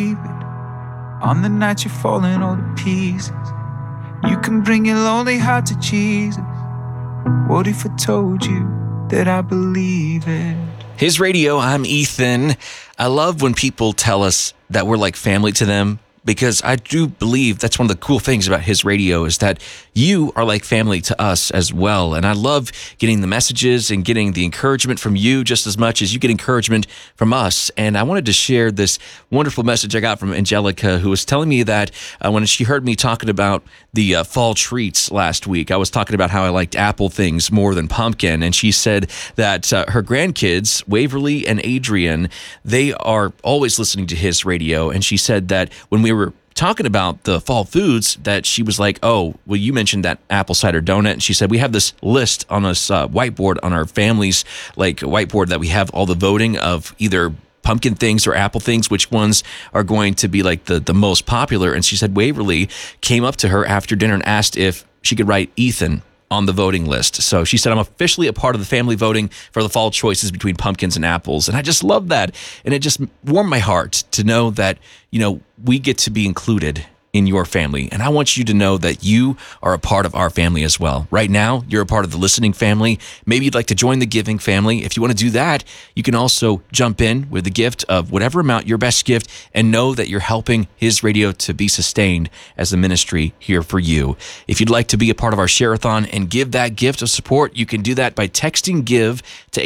On the night you're falling all to pieces, you can bring your lonely heart to Jesus. What if I told you that I believe it? His Radio, I'm Ethan. I love when people tell us that we're like family to them, because I do believe that's one of the cool things about His Radio is that you are like family to us as well. And I love getting the messages and getting the encouragement from you just as much as you get encouragement from us. And I wanted to share this wonderful message I got from Angelica, who was telling me that when she heard me talking about the fall treats last week, I was talking about how I liked apple things more than pumpkin. And she said that her grandkids, Waverly and Adrian, they are always listening to His Radio. And she said that when we were talking about the fall foods, that she was like, oh, well, you mentioned that apple cider donut. And she said, we have this list on this whiteboard on our family's whiteboard that we have all the voting of either pumpkin things or apple things, which ones are going to be like the most popular. And she said Waverly came up to her after dinner and asked if she could write Ethan on the voting list. So she said, I'm officially a part of the family voting for the fall choices between pumpkins and apples. And I just love that. And it just warmed my heart to know that, we get to be included in your family. And I want you to know that you are a part of our family as well. Right now, you're a part of the listening family. Maybe you'd like to join the giving family. If you want to do that, you can also jump in with the gift of whatever amount, your best gift, and know that you're helping His Radio to be sustained as a ministry here for you. If you'd like to be a part of our Share-a-thon and give that gift of support, you can do that by texting GIVE to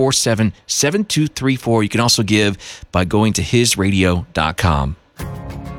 800-447-7234. You can also give by going to hisradio.com.